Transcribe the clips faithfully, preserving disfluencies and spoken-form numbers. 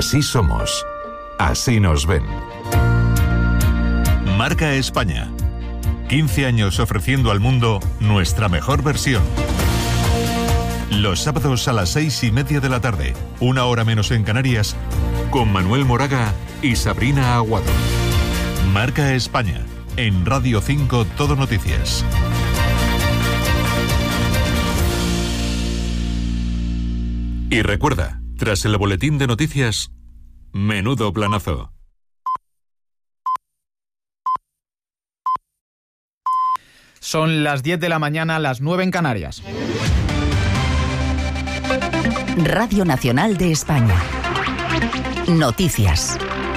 Así somos. Así nos ven. Marca España. quince años ofreciendo al mundo nuestra mejor versión. Los sábados a las seis y media de la tarde, una hora menos en Canarias, con Manuel Moraga y Sabrina Aguado. Marca España. En Radio cinco Todo Noticias. Y recuerda, tras el boletín de noticias, menudo planazo. Son las diez de la mañana, las nueve en Canarias. Radio Nacional de España. Noticias.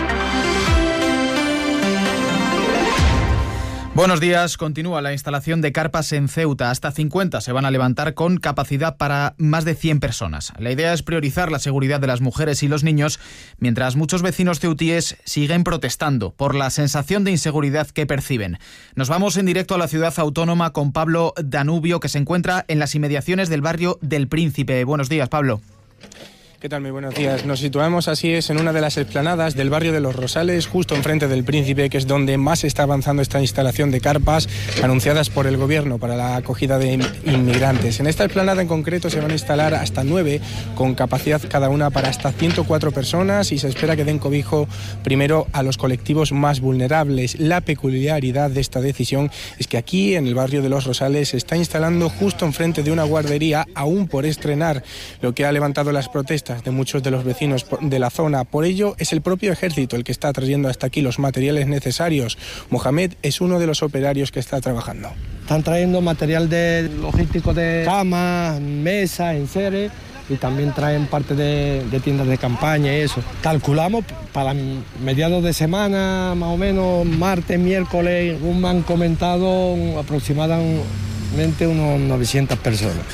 Buenos días. Continúa la instalación de carpas en Ceuta. Hasta cincuenta se van a levantar con capacidad para más de cien personas. La idea es priorizar la seguridad de las mujeres y los niños, mientras muchos vecinos ceutíes siguen protestando por la sensación de inseguridad que perciben. Nos vamos en directo a la ciudad autónoma con Pablo Danubio, que se encuentra en las inmediaciones del barrio del Príncipe. Buenos días, Pablo. ¿Qué tal? Muy buenos días. Nos situamos, así es, en una de las explanadas del barrio de Los Rosales, justo enfrente del Príncipe, que es donde más está avanzando esta instalación de carpas anunciadas por el Gobierno para la acogida de inmigrantes. En esta explanada en concreto se van a instalar hasta nueve, con capacidad cada una para hasta ciento cuatro personas, y se espera que den cobijo primero a los colectivos más vulnerables. La peculiaridad de esta decisión es que aquí, en el barrio de Los Rosales, se está instalando justo enfrente de una guardería aún por estrenar, lo que ha levantado las protestas de muchos de los vecinos de la zona. Por ello, es el propio ejército el que está trayendo hasta aquí los materiales necesarios. Mohamed es uno de los operarios que está trabajando. Están trayendo material de logístico de camas, mesas, enseres, y también traen parte de, de tiendas de campaña y eso. Calculamos para mediados de semana, más o menos, martes, miércoles, me han comentado aproximadamente unos novecientas personas.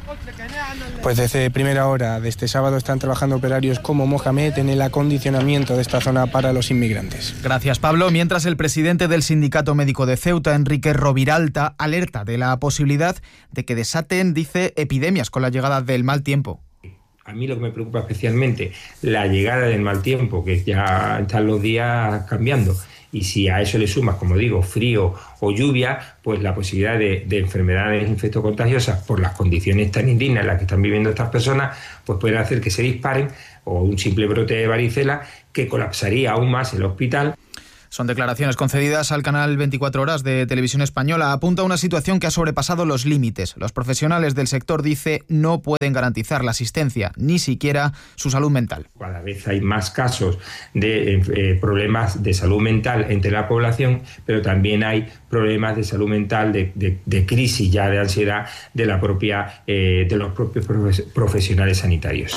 Pues desde primera hora de este sábado están trabajando operarios como Mohamed en el acondicionamiento de esta zona para los inmigrantes. Gracias, Pablo. Mientras, el presidente del Sindicato Médico de Ceuta, Enrique Roviralta, alerta de la posibilidad de que desaten, dice, epidemias con la llegada del mal tiempo. A mí lo que me preocupa especialmente, la llegada del mal tiempo, que ya están los días cambiando. Y si a eso le sumas, como digo, frío o lluvia, pues la posibilidad de, de enfermedades infectocontagiosas por las condiciones tan indignas en las que están viviendo estas personas, pues pueden hacer que se disparen, o un simple brote de varicela que colapsaría aún más el hospital. Son declaraciones concedidas al canal veinticuatro horas de Televisión Española. Apunta a una situación que ha sobrepasado los límites. Los profesionales del sector, dice, no pueden garantizar la asistencia, ni siquiera su salud mental. Cada vez hay más casos de eh, problemas de salud mental entre la población, pero también hay problemas de salud mental, de, de, de crisis ya de ansiedad de, la propia, eh, de los propios profesionales sanitarios.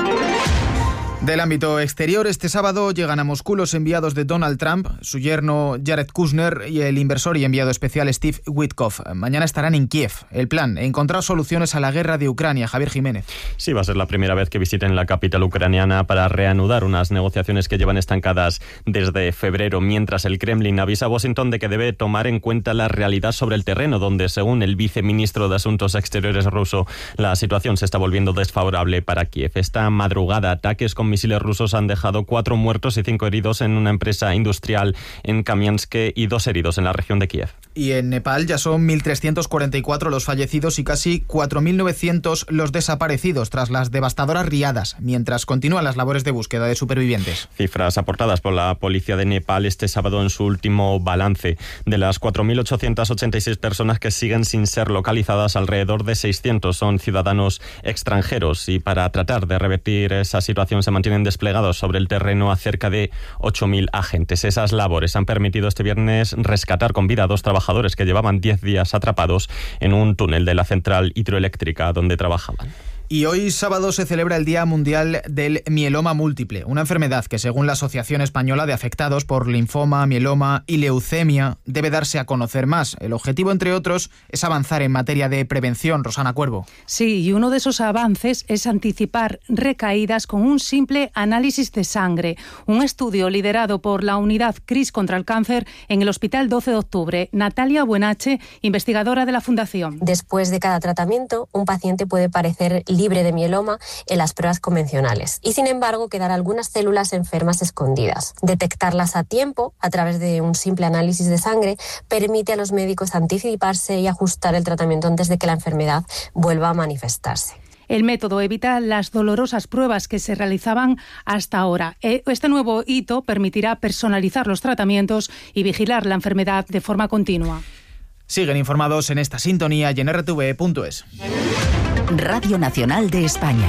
Del ámbito exterior, este sábado llegan a Moscú los enviados de Donald Trump, su yerno Jared Kushner y el inversor y enviado especial Steve Witkoff. Mañana estarán en Kiev. El plan, encontrar soluciones a la guerra de Ucrania. Javier Jiménez. Sí, va a ser la primera vez que visiten la capital ucraniana para reanudar unas negociaciones que llevan estancadas desde febrero, mientras el Kremlin avisa a Washington de que debe tomar en cuenta la realidad sobre el terreno, donde, según el viceministro de Asuntos Exteriores ruso, la situación se está volviendo desfavorable para Kiev. Esta madrugada, ataques con misiles rusos han dejado cuatro muertos y cinco heridos en una empresa industrial en Kamiansk y dos heridos en la región de Kiev. Y en Nepal ya son mil trescientos cuarenta y cuatro los fallecidos y casi cuatro mil novecientos los desaparecidos tras las devastadoras riadas, mientras continúan las labores de búsqueda de supervivientes. Cifras aportadas por la policía de Nepal este sábado en su último balance. De las cuatro mil ochocientas ochenta y seis personas que siguen sin ser localizadas, alrededor de seiscientos son ciudadanos extranjeros, y para tratar de revertir esa situación se mantienen desplegados sobre el terreno a cerca de ocho mil agentes. Esas labores han permitido este viernes rescatar con vida a dos trabajadores que llevaban diez días atrapados en un túnel de la central hidroeléctrica donde trabajaban. Y hoy sábado se celebra el Día Mundial del Mieloma Múltiple, una enfermedad que, según la Asociación Española de Afectados por Linfoma, Mieloma y Leucemia, debe darse a conocer más. El objetivo, entre otros, es avanzar en materia de prevención. Rosana Cuervo. Sí, y uno de esos avances es anticipar recaídas con un simple análisis de sangre. Un estudio liderado por la unidad C R I S contra el cáncer en el Hospital doce de octubre. Natalia Buenache, investigadora de la Fundación. Después de cada tratamiento, un paciente puede parecer libre de mieloma en las pruebas convencionales y, sin embargo, quedar algunas células enfermas escondidas. Detectarlas a tiempo a través de un simple análisis de sangre permite a los médicos anticiparse y ajustar el tratamiento antes de que la enfermedad vuelva a manifestarse. El método evita las dolorosas pruebas que se realizaban hasta ahora. Este nuevo hito permitirá personalizar los tratamientos y vigilar la enfermedad de forma continua. Siguen informados en esta sintonía y en r t v punto es. Radio Nacional de España.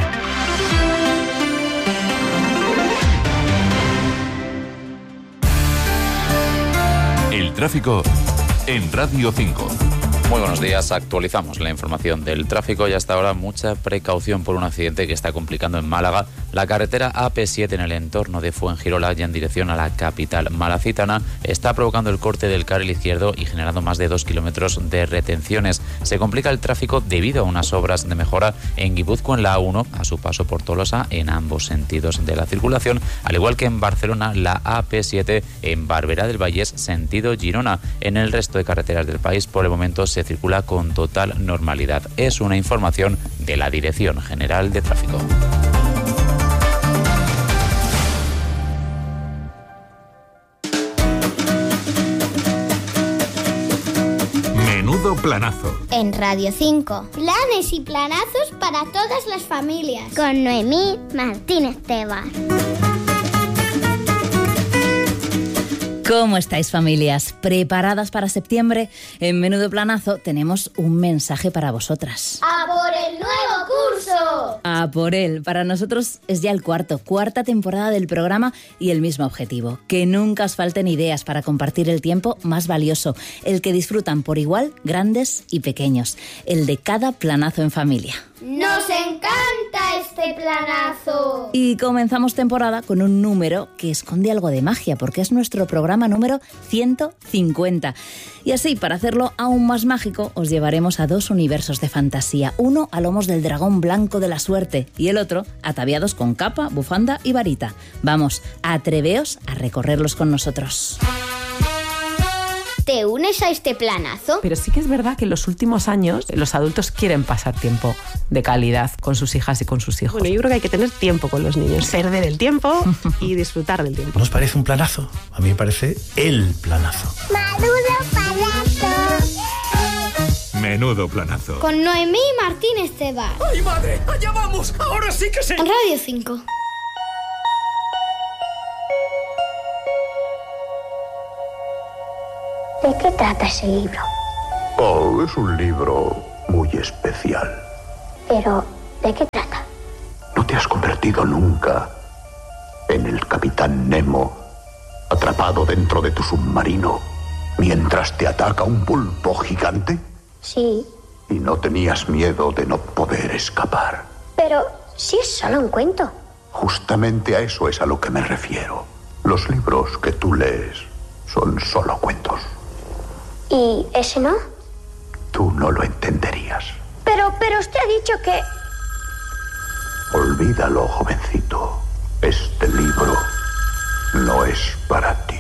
El tráfico en Radio cinco. Muy buenos días, actualizamos la información del tráfico y hasta ahora mucha precaución por un accidente que está complicando en Málaga la carretera A P siete en el entorno de Fuengirola y en dirección a la capital malacitana está provocando el corte del carril izquierdo y generando más de dos kilómetros de retenciones. Se complica el tráfico debido a unas obras de mejora en Guipúzcoa en la A uno a su paso por Tolosa en ambos sentidos de la circulación, al igual que en Barcelona la A P siete en Barberá del Vallés sentido Girona. En el resto de carreteras del país por el momento se circula con total normalidad. Es una información de la Dirección General de Tráfico. Menudo planazo. En Radio cinco. Planes y planazos para todas las familias. Con Noemí Martínez Tebar. ¿Cómo estáis, familias? ¿Preparadas para septiembre? En Menudo Planazo tenemos un mensaje para vosotras. ¡A por el nuevo curso! A por él. Para nosotros es ya el cuarto, cuarta temporada del programa y el mismo objetivo. Que nunca os falten ideas para compartir el tiempo más valioso, el que disfrutan por igual grandes y pequeños, el de cada planazo en familia. ¡Nos encanta este planazo! Y comenzamos temporada con un número que esconde algo de magia, porque es nuestro programa número ciento cincuenta. Y así, para hacerlo aún más mágico, os llevaremos a dos universos de fantasía. Uno a lomos del dragón blanco de la suerte y el otro ataviados con capa, bufanda y varita. Vamos, atreveos a recorrerlos con nosotros. ¿Te unes a este planazo? Pero sí que es verdad que en los últimos años los adultos quieren pasar tiempo de calidad con sus hijas y con sus hijos. Bueno, yo creo que hay que tener tiempo con los niños, perder el tiempo y disfrutar del tiempo. ¿No os parece un planazo? A mí me parece el planazo. ¡Menudo planazo! Menudo planazo. Con Noemí Martínez Tebar. ¡Ay, madre! ¡Allá vamos! ¡Ahora sí que sí! En Radio cinco. ¿De qué trata ese libro? Oh, es un libro muy especial. Pero, ¿de qué trata? ¿No te has convertido nunca en el Capitán Nemo, atrapado dentro de tu submarino, mientras te ataca un pulpo gigante? Sí. ¿Y no tenías miedo de no poder escapar? Pero, si es solo un cuento. Justamente a eso es a lo que me refiero. Los libros que tú lees son solo cuentos. ¿Y ese no? Tú no lo entenderías. Pero, pero usted ha dicho que... Olvídalo, jovencito. Este libro no es para ti.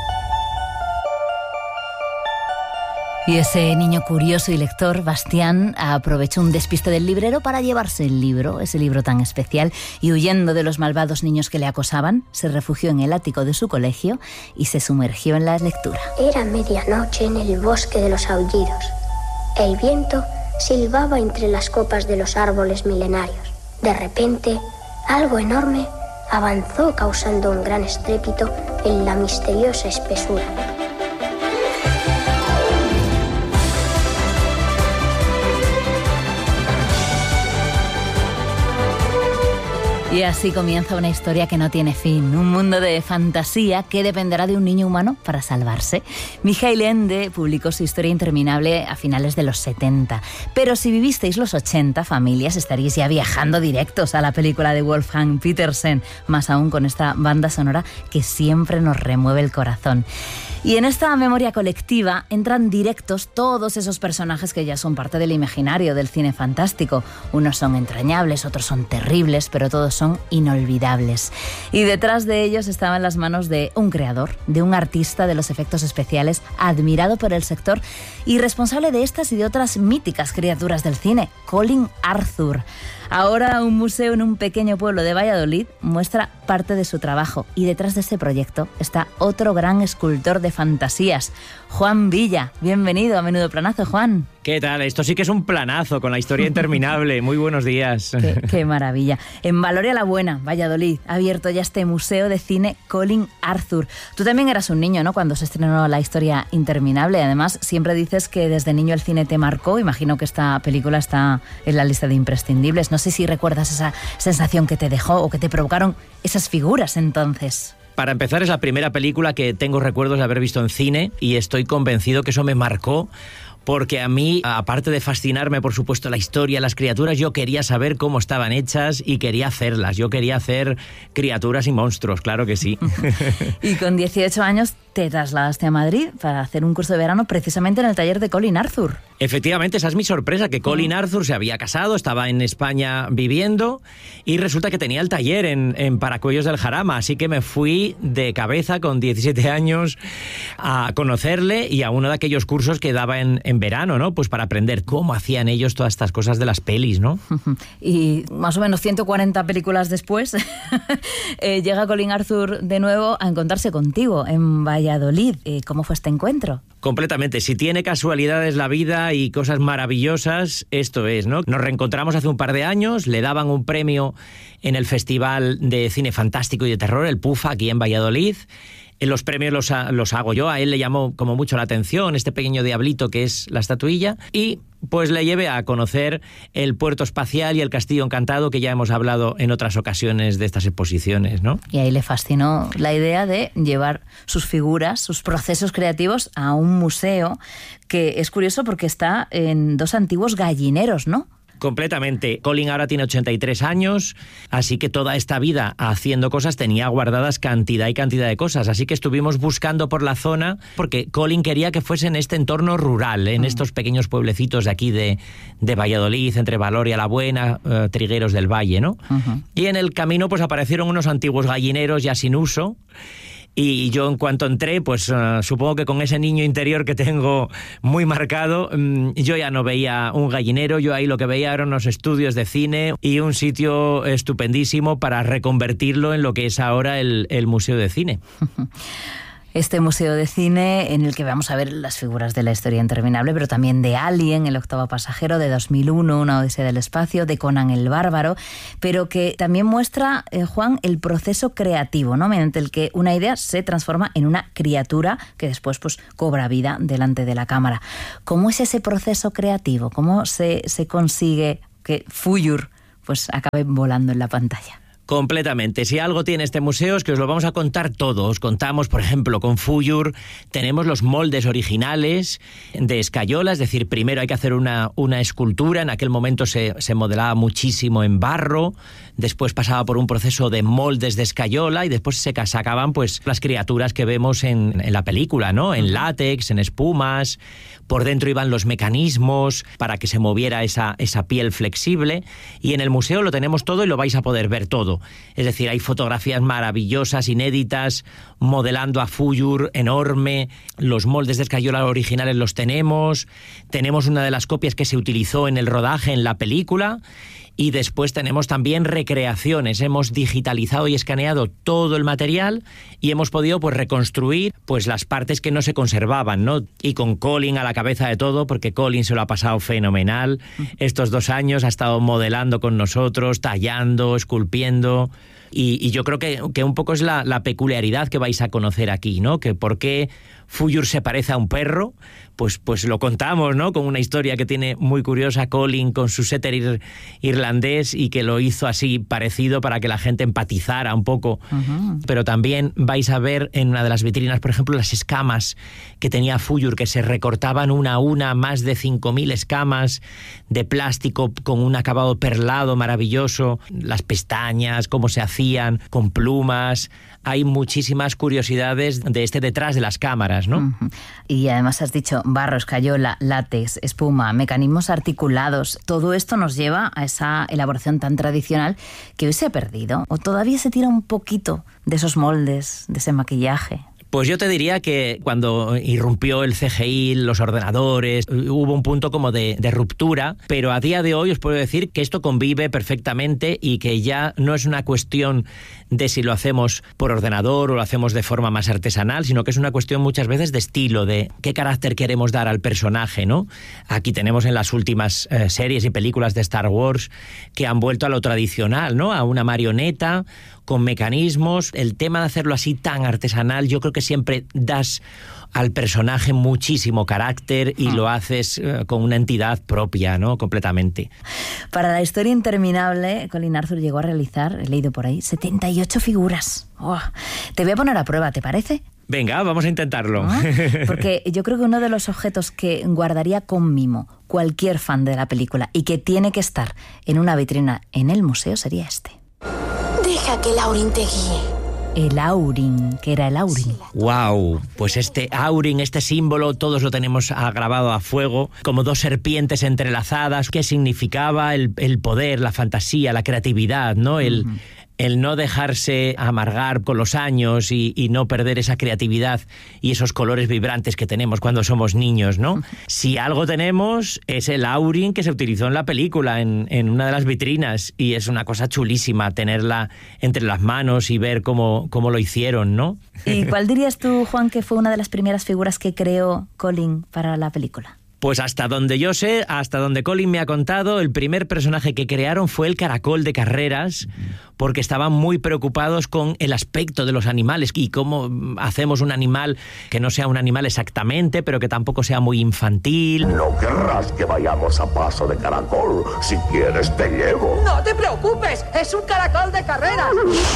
Y ese niño curioso y lector, Bastián, aprovechó un despiste del librero para llevarse el libro, ese libro tan especial, y huyendo de los malvados niños que le acosaban, se refugió en el ático de su colegio y se sumergió en la lectura. Era medianoche en el bosque de los aullidos. El viento silbaba entre las copas de los árboles milenarios. De repente, algo enorme avanzó causando un gran estrépito en la misteriosa espesura. Y así comienza una historia que no tiene fin, un mundo de fantasía que dependerá de un niño humano para salvarse. Mijail Ende publicó su historia interminable a finales de los setenta, pero si vivisteis los ochenta, familias, estaríais ya viajando directos a la película de Wolfgang Petersen, más aún con esta banda sonora que siempre nos remueve el corazón. Y en esta memoria colectiva entran directos todos esos personajes que ya son parte del imaginario del cine fantástico. Unos son entrañables, otros son terribles, pero todos son inolvidables. Y detrás de ellos estaban las manos de un creador, de un artista de los efectos especiales, admirado por el sector y responsable de estas y de otras míticas criaturas del cine, Colin Arthur. Ahora un museo en un pequeño pueblo de Valladolid muestra parte de su trabajo y detrás de este proyecto está otro gran escultor de fantasías, Juan Villa. Bienvenido a Menudo Planazo, Juan. ¿Qué tal? Esto sí que es un planazo con la historia interminable. Muy buenos días. Qué, qué maravilla. En Valoria la Buena, Valladolid, ha abierto ya este museo de cine Colin Arthur. Tú también eras un niño, ¿no?, cuando se estrenó La historia interminable. Además, siempre dices que desde niño el cine te marcó. Imagino que esta película está en la lista de imprescindibles. No sé si recuerdas esa sensación que te dejó o que te provocaron esas figuras entonces. Para empezar, es la primera película que tengo recuerdos de haber visto en cine y estoy convencido que eso me marcó. Porque a mí, aparte de fascinarme, por supuesto, la historia, las criaturas, yo quería saber cómo estaban hechas y quería hacerlas. Yo quería hacer criaturas y monstruos, claro que sí. Y con dieciocho años te trasladaste a Madrid para hacer un curso de verano precisamente en el taller de Colin Arthur. Efectivamente, esa es mi sorpresa, que Colin Arthur se había casado, estaba en España viviendo y resulta que tenía el taller en, en Paracuellos del Jarama, así que me fui de cabeza con diecisiete años a conocerle y a uno de aquellos cursos que daba en, en verano, ¿no? Pues para aprender cómo hacían ellos todas estas cosas de las pelis, ¿no? Y más o menos ciento cuarenta películas después eh, llega Colin Arthur de nuevo a encontrarse contigo en Valladolid. Eh, ¿Cómo fue este encuentro? Completamente. Si tiene casualidades la vida y cosas maravillosas, esto es, ¿no? Nos reencontramos hace un par de años, le daban un premio en el Festival de Cine Fantástico y de Terror, el PUFA, aquí en Valladolid. Los premios los, los hago yo, a él le llamó como mucho la atención este pequeño diablito que es la estatuilla y pues le llevé a conocer el puerto espacial y el castillo encantado que ya hemos hablado en otras ocasiones de estas exposiciones, ¿no? Y ahí le fascinó la idea de llevar sus figuras, sus procesos creativos a un museo que es curioso porque está en dos antiguos gallineros, ¿no? Completamente. Colin ahora tiene ochenta y tres años, así que toda esta vida haciendo cosas tenía guardadas cantidad y cantidad de cosas. Así que estuvimos buscando por la zona, porque Colin quería que fuese en este entorno rural, en mm. estos pequeños pueblecitos de aquí de, de Valladolid, entre Valoria la Buena, uh, Trigueros del Valle, ¿no? Uh-huh. Y en el camino pues aparecieron unos antiguos gallineros ya sin uso. Y yo en cuanto entré, pues uh, supongo que con ese niño interior que tengo muy marcado, um, yo ya no veía un gallinero, yo ahí lo que veía eran unos estudios de cine y un sitio estupendísimo para reconvertirlo en lo que es ahora el, el Museo de Cine. Este museo de cine en el que vamos a ver las figuras de La historia interminable, pero también de Alien, el octavo pasajero, de dos mil uno, Una odisea del espacio, de Conan el bárbaro, pero que también muestra, eh, Juan, el proceso creativo, ¿no?, mediante el que una idea se transforma en una criatura que después pues cobra vida delante de la cámara. ¿Cómo es ese proceso creativo? ¿Cómo se, se consigue que Fuyur pues acabe volando en la pantalla? Completamente. Si algo tiene este museo es que os lo vamos a contar todo. Os contamos, por ejemplo, con Fuyur tenemos los moldes originales de escayola, es decir, primero hay que hacer una, una escultura, en aquel momento se, se modelaba muchísimo en barro, después pasaba por un proceso de moldes de escayola y después se sacaban pues las criaturas que vemos en, en la película, ¿no? En látex, en espumas, por dentro iban los mecanismos para que se moviera esa, esa piel flexible y en el museo lo tenemos todo y lo vais a poder ver todo. Es decir, hay fotografías maravillosas, inéditas, modelando a Fuyur enorme, los moldes de escayola originales los tenemos, tenemos una de las copias que se utilizó en el rodaje en la película y después tenemos también recreaciones, hemos digitalizado y escaneado todo el material y hemos podido pues reconstruir pues las partes que no se conservaban, ¿no? Y con Colin a la cabeza de todo, porque Colin se lo ha pasado fenomenal, estos dos años ha estado modelando con nosotros, tallando, esculpiendo. Y, y yo creo que, que un poco es la, la peculiaridad que vais a conocer aquí, ¿no? Que por qué Fuyur se parece a un perro, pues, pues lo contamos, ¿no? Con una historia que tiene muy curiosa Colin con su setter ir, irlandés y que lo hizo así parecido para que la gente empatizara un poco. Uh-huh. Pero también vais a ver en una de las vitrinas, por ejemplo, las escamas que tenía Fuyur, que se recortaban una a una, más de cinco mil escamas de plástico con un acabado perlado maravilloso, las pestañas, cómo se hacían, con plumas. Hay muchísimas curiosidades de este detrás de las cámaras, ¿no? Uh-huh. Y además has dicho barro, escayola, látex, espuma, mecanismos articulados. Todo esto nos lleva a esa elaboración tan tradicional que hoy se ha perdido. ¿O todavía se tira un poquito de esos moldes, de ese maquillaje? Pues yo te diría que cuando irrumpió el C G I, los ordenadores, hubo un punto como de, de ruptura, pero a día de hoy os puedo decir que esto convive perfectamente y que ya no es una cuestión de si lo hacemos por ordenador o lo hacemos de forma más artesanal, sino que es una cuestión muchas veces de estilo, de qué carácter queremos dar al personaje, ¿no? Aquí tenemos en las últimas eh, series y películas de Star Wars que han vuelto a lo tradicional, ¿no? A una marioneta con mecanismos. El tema de hacerlo así tan artesanal, yo creo que siempre das al personaje muchísimo carácter y lo haces eh, con una entidad propia, ¿no? Completamente. Para la historia interminable, Colin Arthur llegó a realizar, he leído por ahí, setenta y ocho figuras. Oh, te voy a poner a prueba, ¿te parece? Venga, vamos a intentarlo. ¿Ah? Porque yo creo que uno de los objetos que guardaría con mimo cualquier fan de la película y que tiene que estar en una vitrina en el museo sería este. Deja que Laurin te guíe. El Aurin, que era el Aurin. Wow, pues este Aurin, este símbolo, todos lo tenemos grabado a fuego, como dos serpientes entrelazadas. ¿Qué significaba? El, el poder, la fantasía, la creatividad, ¿no? El, uh-huh. el no dejarse amargar con los años y, y no perder esa creatividad y esos colores vibrantes que tenemos cuando somos niños, ¿no? Si algo tenemos es el Aurin que se utilizó en la película, en, en una de las vitrinas, y es una cosa chulísima tenerla entre las manos y ver cómo, cómo lo hicieron, ¿no? ¿Y cuál dirías tú, Juan, que fue una de las primeras figuras que creó Colin para la película? Pues hasta donde yo sé, hasta donde Colin me ha contado, el primer personaje que crearon fue el caracol de carreras, porque estaban muy preocupados con el aspecto de los animales y cómo hacemos un animal que no sea un animal exactamente, pero que tampoco sea muy infantil. No querrás que vayamos a paso de caracol. Si quieres te llevo. No te preocupes, es un caracol de carreras.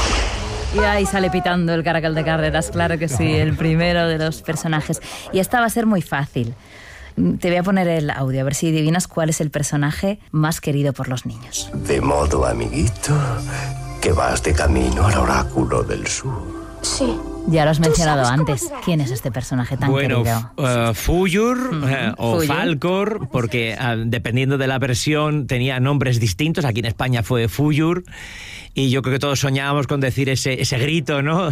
Y ahí sale pitando el caracol de carreras, claro que sí, el primero de los personajes. Y esta va a ser muy fácil. Te voy a poner el audio, a ver si adivinas cuál es el personaje más querido por los niños. De modo, amiguito, que vas de camino al oráculo del sur. Sí. Ya lo has mencionado antes. ¿Quién es este personaje tan bueno, querido? Bueno, uh, Fuyur uh, o Fuyur. Falkor, porque uh, dependiendo de la versión tenía nombres distintos. Aquí en España fue Fuyur y yo creo que todos soñábamos con decir ese, ese grito, ¿no?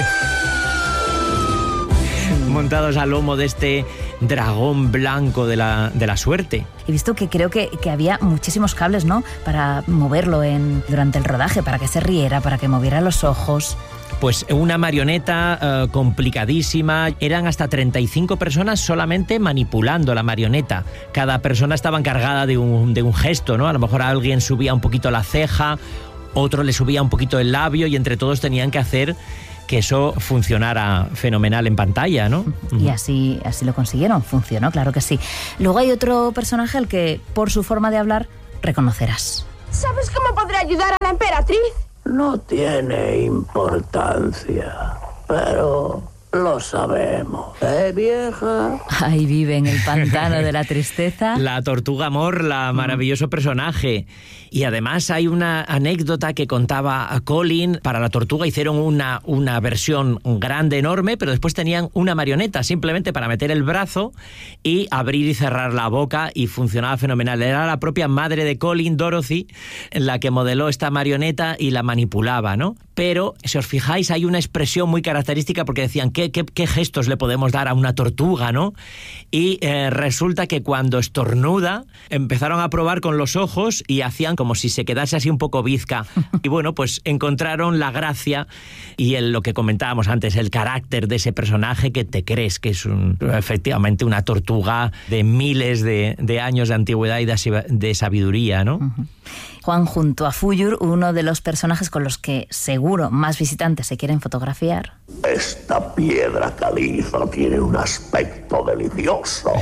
Montados al lomo de este dragón blanco de la, de la suerte. He visto que creo que, que había muchísimos cables, ¿no? Para moverlo en, durante el rodaje, para que se riera, para que moviera los ojos. Pues una marioneta uh, complicadísima. Eran hasta treinta y cinco personas solamente manipulando la marioneta. Cada persona estaba encargada de un, de un gesto, ¿no? A lo mejor alguien subía un poquito la ceja, otro le subía un poquito el labio y entre todos tenían que hacer que eso funcionara fenomenal en pantalla, ¿no? Y así, así lo consiguieron, funcionó, claro que sí. Luego hay otro personaje al que, por su forma de hablar, reconocerás. ¿Sabes cómo podré ayudar a la emperatriz? No tiene importancia, pero lo sabemos. ¿Eh, vieja? Ahí vive en el pantano de la tristeza. La tortuga Morla, maravilloso personaje. Y además hay una anécdota que contaba a Colin. Para la tortuga hicieron una, una versión grande, enorme, pero después tenían una marioneta simplemente para meter el brazo y abrir y cerrar la boca y funcionaba fenomenal. Era la propia madre de Colin, Dorothy, la que modeló esta marioneta y la manipulaba, ¿no? Pero, si os fijáis, hay una expresión muy característica porque decían, ¿qué, qué, qué gestos le podemos dar a una tortuga, ¿no? Y eh, resulta que cuando estornuda, empezaron a probar con los ojos y hacían como si se quedase así un poco bizca. Y bueno, pues encontraron la gracia y el, lo que comentábamos antes, el carácter de ese personaje que te crees que es un, efectivamente una tortuga de miles de, de años de antigüedad y de, de sabiduría, ¿no? Uh-huh. Juan, junto a Fuyur, uno de los personajes con los que seguro más visitantes se quieren fotografiar. Esta piedra caliza tiene un aspecto delicioso.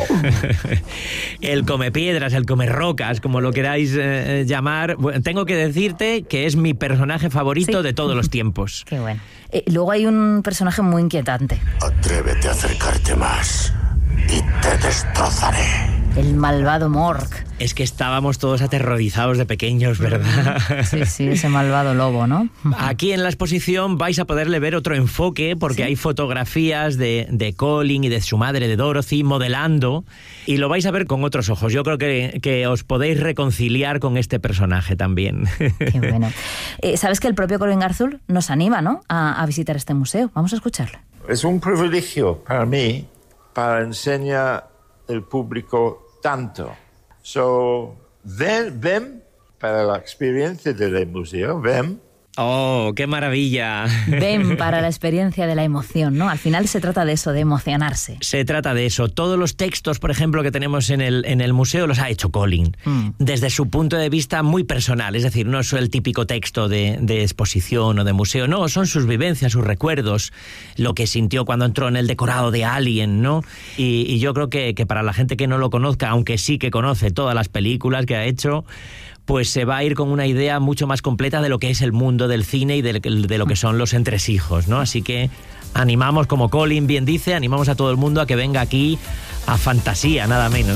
El come piedras, el come rocas, como lo queráis eh, llamar. Bueno, tengo que decirte que es mi personaje favorito ¿Sí? de todos los tiempos. Qué bueno. Eh, luego hay un personaje muy inquietante. Atrévete a acercarte más y te destrozaré. El malvado Mork. Es que estábamos todos aterrorizados de pequeños, ¿verdad? Sí, sí, ese malvado lobo, ¿no? Aquí en la exposición vais a poderle ver otro enfoque porque ¿Sí? hay fotografías de, de Colin y de su madre, de Dorothy, modelando y lo vais a ver con otros ojos. Yo creo que, que os podéis reconciliar con este personaje también. Qué bueno. Eh, ¿Sabes que el propio Colin Arthur nos anima, ¿no? A, a visitar este museo? Vamos a escucharlo. Es un privilegio para mí para enseñar al público tanto. So, ven, ven para la experiencia del museo, ven. ¡Oh, qué maravilla! Ven para la experiencia de la emoción, ¿no? Al final se trata de eso, de emocionarse. Se trata de eso. Todos los textos, por ejemplo, que tenemos en el, en el museo los ha hecho Colin. Mm. Desde su punto de vista muy personal. Es decir, no es el típico texto de, de exposición o de museo. No, son sus vivencias, sus recuerdos, lo que sintió cuando entró en el decorado de Alien, ¿no? Y, y yo creo que, que para la gente que no lo conozca, aunque sí que conoce todas las películas que ha hecho, pues se va a ir con una idea mucho más completa de lo que es el mundo del cine y de, de lo que son los entresijos, ¿no? Así que animamos, como Colin bien dice, animamos a todo el mundo a que venga aquí a Fantasía, nada menos.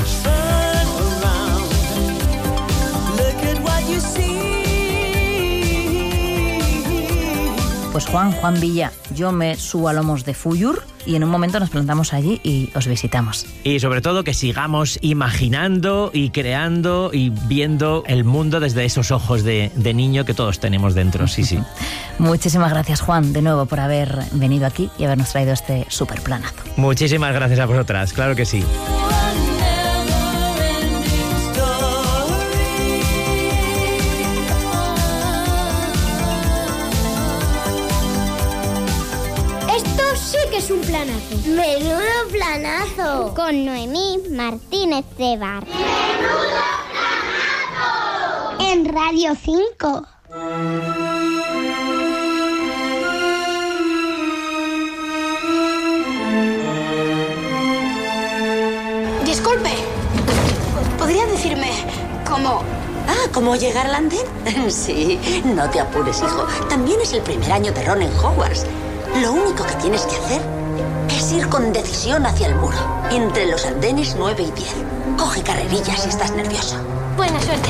Pues Juan, Juan Villa, yo me subo a lomos de Fuyur y en un momento nos plantamos allí y os visitamos. Y sobre todo que sigamos imaginando y creando y viendo el mundo desde esos ojos de, de niño que todos tenemos dentro, sí, sí. Muchísimas gracias, Juan, de nuevo por haber venido aquí y habernos traído este súper planazo. Muchísimas gracias a vosotras, claro que sí. Es un planazo. Menudo planazo. Con Noemí Martínez de Bar. Menudo planazo. En Radio cinco. Disculpe. ¿Podría decirme cómo? Ah, ¿cómo llegar al andén? Sí, no te apures, hijo. También es el primer año de Ron en Hogwarts. Lo único que tienes que hacer es ir con decisión hacia el muro, entre los andenes nueve y diez. Coge carrerillas si estás nervioso. Buena suerte.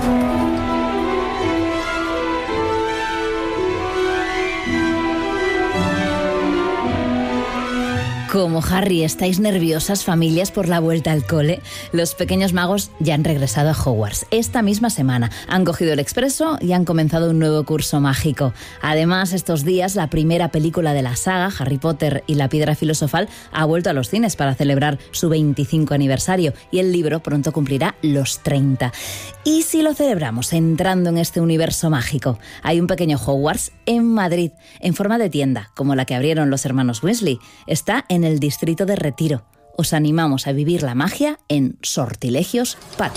Como Harry, ¿estáis nerviosas, familias, por la vuelta al cole? Los pequeños magos ya han regresado a Hogwarts. Esta misma semana han cogido el expreso y han comenzado un nuevo curso mágico. Además, estos días, la primera película de la saga, Harry Potter y la Piedra Filosofal, ha vuelto a los cines para celebrar su veinticinco aniversario y el libro pronto cumplirá los treinta. ¿Y si lo celebramos entrando en este universo mágico? Hay un pequeño Hogwarts en Madrid, en forma de tienda, como la que abrieron los hermanos Weasley. Está en el distrito de Retiro. Os animamos a vivir la magia en Sortilegios Pato.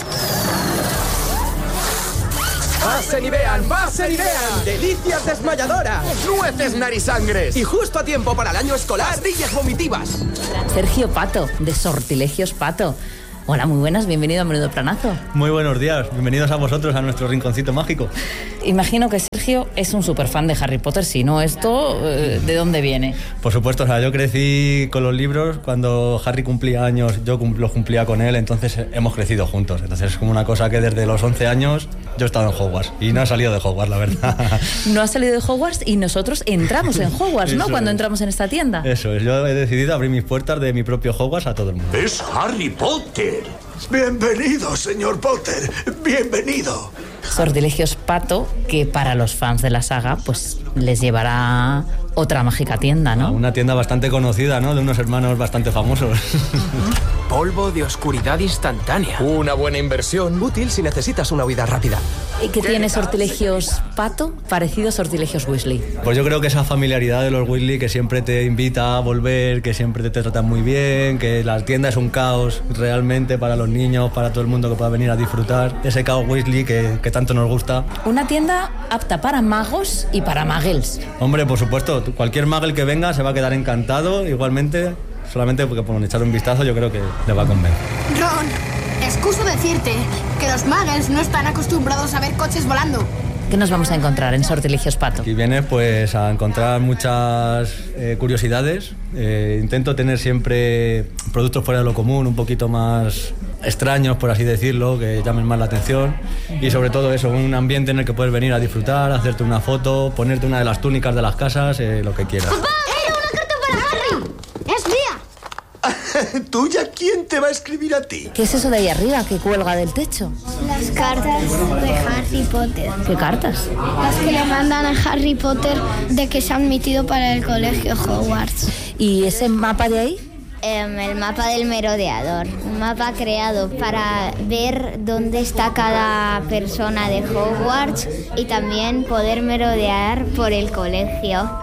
¡Pasen y vean! ¡Pasen y vean! ¡Delicias desmayadoras! ¡Nueces narizangres! Y justo a tiempo para el año escolar, ¡pastillas vomitivas! Sergio Pato, de Sortilegios Pato. Hola, muy buenas, bienvenido a Menudo Planazo. Muy buenos días, bienvenidos a vosotros a nuestro rinconcito mágico. Imagino que Sergio es un superfan de Harry Potter, si no esto, ¿de dónde viene? Por supuesto, o sea, yo crecí con los libros, cuando Harry cumplía años, yo los cumplía con él, entonces hemos crecido juntos. Entonces es como una cosa que desde los once años yo he estado en Hogwarts y no he salido de Hogwarts, la verdad. No has salido de Hogwarts y nosotros entramos en Hogwarts, ¿no? Cuando es. entramos en esta tienda. Eso es, yo he decidido abrir mis puertas de mi propio Hogwarts a todo el mundo. ¡Es Harry Potter! Bienvenido, señor Potter. Bienvenido. Sortilegios Pato, que para los fans de la saga, pues les llevará otra mágica tienda, ¿no? Una tienda bastante conocida, ¿no? De unos hermanos bastante famosos. Polvo de oscuridad instantánea. Una buena inversión, útil si necesitas una huida rápida. ¿Y qué tiene Sortilegios Pato parecido a Sortilegios Weasley? Pues yo creo que esa familiaridad de los Weasley, que siempre te invita a volver, que siempre te tratan muy bien, que la tienda es un caos realmente para los niños, para todo el mundo que pueda venir a disfrutar. Ese caos Weasley que, que tanto nos gusta. Una tienda apta para magos y para muggles. Hombre, por supuesto, cualquier muggle que venga se va a quedar encantado, igualmente, solamente porque por echar un vistazo yo creo que le va a convencer. Ron, excuso decirte que los muggles no están acostumbrados a ver coches volando. ¿Qué nos vamos a encontrar en Sortilegios Pato? Aquí vienes pues a encontrar muchas eh, curiosidades. Eh, intento tener siempre productos fuera de lo común, un poquito más extraños, por así decirlo, que llamen más la atención. Y sobre todo eso, un ambiente en el que puedes venir a disfrutar, hacerte una foto, ponerte una de las túnicas de las casas, eh, lo que quieras. ¡Papá! ¡Eh, una carta para Harry! ¡Es mía! ¿Tuya? ¿Quién te va a escribir a ti? ¿Qué es eso de ahí arriba que cuelga del techo? Las cartas de Harry Potter. ¿Qué cartas? Las que le mandan a Harry Potter de que se ha admitido para el colegio Hogwarts. ¿Y ese mapa de ahí? Eh, el mapa del merodeador. Un mapa creado para ver dónde está cada persona de Hogwarts y también poder merodear por el colegio.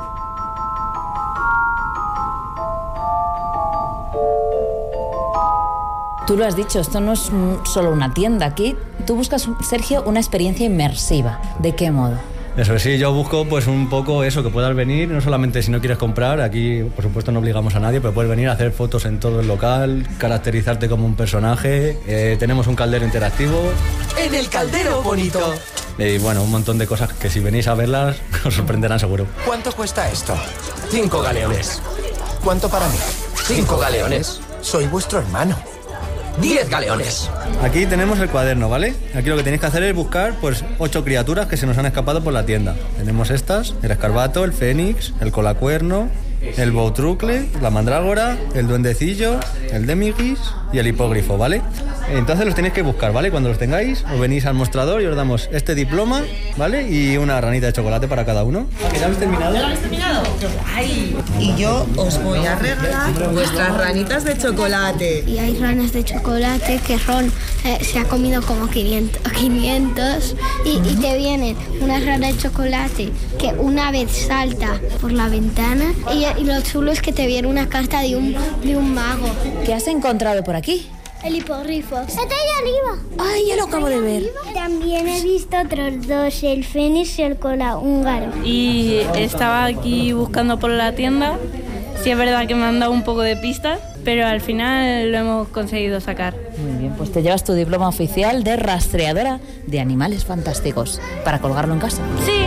Tú lo has dicho, esto no es solo una tienda. Aquí tú buscas, Sergio, una experiencia inmersiva. ¿De qué modo? Eso sí, yo busco pues un poco eso, que puedas venir, no solamente si no quieres comprar, aquí por supuesto no obligamos a nadie, pero puedes venir a hacer fotos en todo el local, caracterizarte como un personaje, eh, tenemos un caldero interactivo. En el caldero bonito. Y bueno, un montón de cosas que si venís a verlas os sorprenderán seguro. ¿Cuánto cuesta esto? Cinco galeones. ¿Cuánto para mí? Cinco galeones. Soy vuestro hermano. Diez galeones. Aquí tenemos el cuaderno, ¿vale? Aquí lo que tenéis que hacer es buscar pues ocho criaturas que se nos han escapado por la tienda. Tenemos estas, el escarbato, el fénix, el colacuerno, el boutrucle, la mandrágora, el duendecillo, el demiguis y el hipógrifo, ¿vale? Entonces los tenéis que buscar, ¿vale? Cuando los tengáis, os venís al mostrador y os damos este diploma, ¿vale? Y una ranita de chocolate para cada uno. ¿Ya habéis terminado? ¿Ya lo habéis terminado? Ay, y yo os voy a regalar vuestras ranitas de chocolate. Y hay ranas de chocolate que Ron eh, se ha comido como quinientos, quinientos y, y te vienen una rana de chocolate que una vez salta por la ventana y, y lo chulo es que te viene una carta de un, de un mago. ¿Qué has encontrado por aquí? El hipogrifo. Está ahí arriba. Ay, ya lo acabo de ver. También he visto otros dos, el fénix y el cola húngaro. Y estaba aquí buscando por la tienda. Sí es verdad que me han dado un poco de pista, pero al final lo hemos conseguido sacar. Muy bien, pues te llevas tu diploma oficial de rastreadora de animales fantásticos para colgarlo en casa. Sí.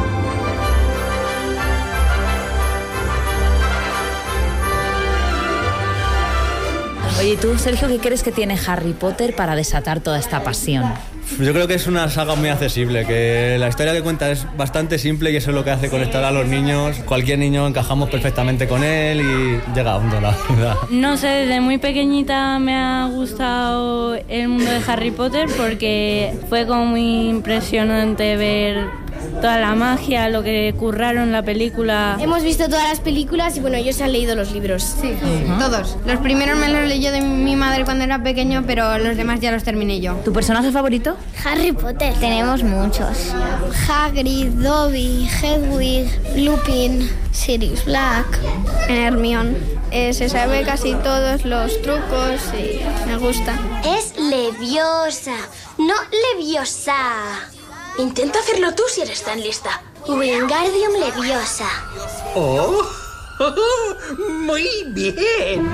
Oye, ¿tú, Sergio, qué crees que tiene Harry Potter para desatar toda esta pasión? Yo creo que es una saga muy accesible, que la historia que cuenta es bastante simple y eso es lo que hace conectar a los niños. Cualquier niño encajamos perfectamente con él y llega a un la verdad. No sé, desde muy pequeñita me ha gustado el mundo de Harry Potter porque fue como muy impresionante ver toda la magia, lo que curraron la película. Hemos visto todas las películas y bueno, ellos han leído los libros. Sí, uh-huh. Todos. Los primeros me los leyó de mi madre cuando era pequeño, pero los demás ya los terminé yo. ¿Tu personaje favorito? Harry Potter. Tenemos muchos. Hagrid, Dobby, Hedwig, Lupin, Sirius Black, Hermione. Eh, se sabe casi todos los trucos y me gusta. Es Leviosa, no Leviosa. Intenta hacerlo tú si eres tan lista. Wingardium Leviosa. ¡Oh! ¡Muy bien!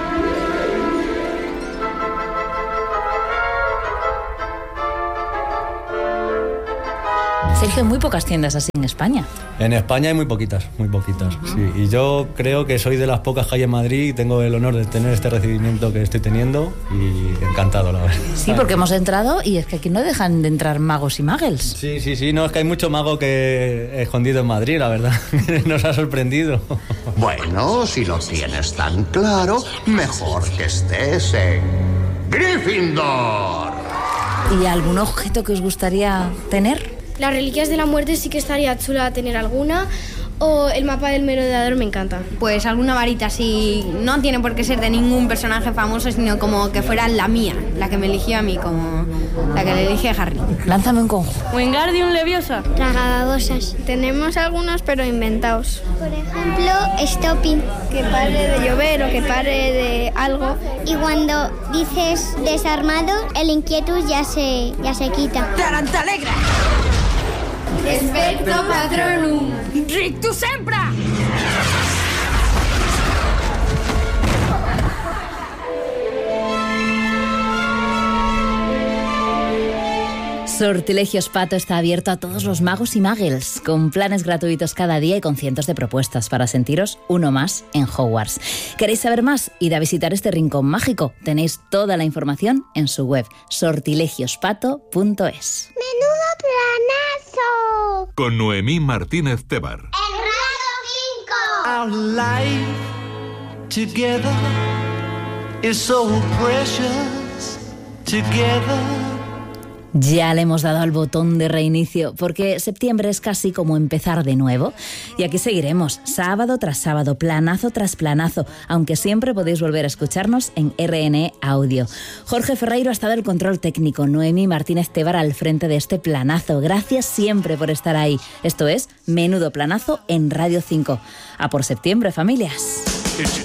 Sergio, hay muy pocas tiendas así en España. En España hay muy poquitas, muy poquitas, uh-huh. sí. Y yo creo que soy de las pocas que hay en Madrid y tengo el honor de tener este recibimiento que estoy teniendo y encantado, la verdad. Sí, porque hemos entrado y es que aquí no dejan de entrar magos y muggles. Sí, sí, sí, no, es que hay mucho mago que he escondido en Madrid, la verdad. Nos ha sorprendido. Bueno, si lo tienes tan claro, mejor que estés en Gryffindor. ¿Y algún objeto que os gustaría tener? Las reliquias de la muerte sí que estaría chula tener alguna. O el mapa del merodeador me encanta. Pues alguna varita, sí. No tiene por qué ser de ningún personaje famoso, sino como que fuera la mía, la que me eligió a mí, como la que le elige a Harry. Lánzame un conjuro. Wingardium Leviosa. Tragababosas. Tenemos algunos, pero inventados. Por ejemplo, Stopping, que pare de llover o que pare de algo. Y cuando dices desarmado, el inquietus ya se, ya se quita. ¡Tarantalegra! Expecto Patronum. Rictus Sempra. Sortilegios Pato está abierto a todos los magos y muggles, con planes gratuitos cada día y con cientos de propuestas para sentiros uno más en Hogwarts. ¿Queréis saber más? Id a visitar este rincón mágico. Tenéis toda la información en su web, sortilegiospato punto es. ¡Menudo planazo! Con Noemí Martínez Tebar. ¡En Radio cinco! Our life together is so precious together. Ya le hemos dado al botón de reinicio, porque septiembre es casi como empezar de nuevo. Y aquí seguiremos, sábado tras sábado, planazo tras planazo, aunque siempre podéis volver a escucharnos en R N E Audio. Jorge Ferreiro ha estado el control técnico, Noemí Martínez Tebar al frente de este planazo. Gracias siempre por estar ahí. Esto es Menudo Planazo en Radio cinco. A por septiembre, familias.